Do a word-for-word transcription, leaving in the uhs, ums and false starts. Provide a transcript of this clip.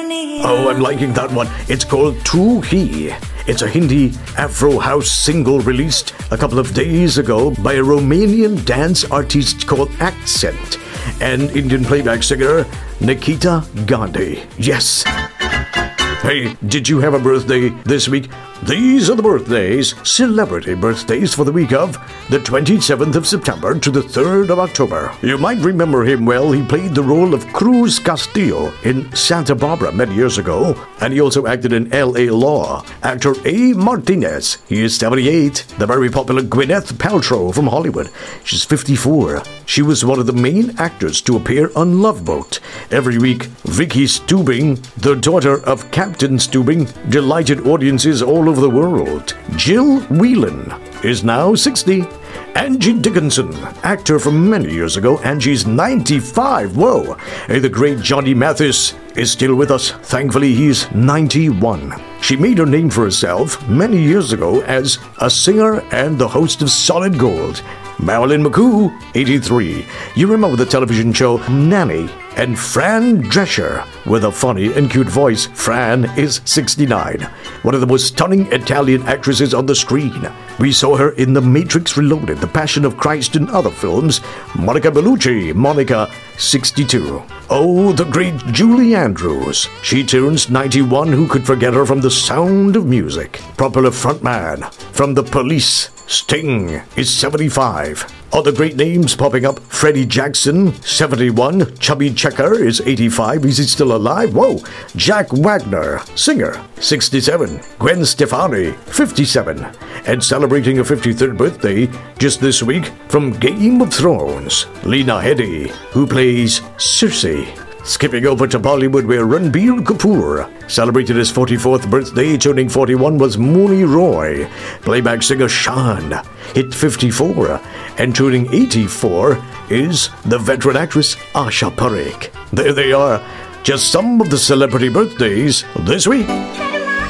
Oh, I'm liking that one. It's called Tu Hi. It's a Hindi Afro house single released a couple of days ago by a Romanian dance artist called Accent and Indian playback singer Nikita Gandhi. Yes. Hey, did you have a birthday this week? These are the birthdays, celebrity birthdays for the week of the twenty-seventh of September to the third of October. You might remember him well. He played the role of Cruz Castillo in Santa Barbara many years ago, and he also acted in L A Law. Actor A. Martinez, he is seventy-eight. The very popular Gwyneth Paltrow from Hollywood, she's fifty-four. She was one of the main actors to appear on Love Boat. Every week, Vicky Stubing, the daughter of Captain Stubing, delighted audiences all over the world. Jill Whelan is now sixty. Angie Dickinson, actor from many years ago, and she's ninety-five. Whoa! Hey, the great Johnny Mathis is still with us. Thankfully, he's ninety-one. She made her name for herself many years ago as a singer and the host of Solid Gold. Marilyn McCoo, eighty-three. You remember the television show Nanny? And Fran Drescher, with a funny and cute voice. Fran is sixty-nine. One of the most stunning Italian actresses on the screen. We saw her in The Matrix Reloaded, The Passion of Christ, and other films. Monica Bellucci, Monica, sixty-two. Oh, the great Julie Andrews. She turns ninety-one. Who could forget her from The Sound of Music? Popular frontman from The Police, Sting, is seventy-five. Other great names popping up. Freddie Jackson, seventy-one. Chubby Checker is eighty-five. Is he still alive? Whoa. Jack Wagner, singer, sixty-seven. Gwen Stefani, fifty-seven. And celebrating her fifty-third birthday just this week from Game of Thrones, Lena Headey, who plays Cersei. Skipping over to Bollywood, where Ranbir Kapoor celebrated his forty-fourth birthday. Turning forty-one was Mooney Roy. Playback singer Shan hit fifty-four. And turning eighty-four is the veteran actress Asha Parekh. There they are, just some of the celebrity birthdays this week.